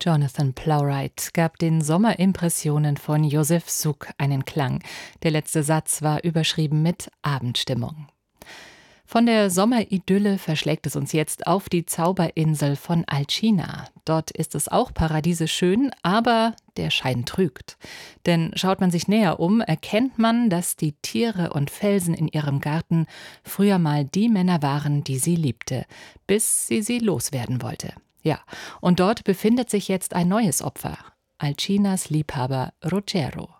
Jonathan Plowright gab den Sommerimpressionen von Josef Suk einen Klang. Der letzte Satz war überschrieben mit Abendstimmung. Von der Sommeridylle verschlägt es uns jetzt auf die Zauberinsel von Alcina. Dort ist es auch paradiesisch schön, aber der Schein trügt. Denn schaut man sich näher um, erkennt man, dass die Tiere und Felsen in ihrem Garten früher mal die Männer waren, die sie liebte, bis sie loswerden wollte. Ja, und dort befindet sich jetzt ein neues Opfer, Alcinas Liebhaber Rogero.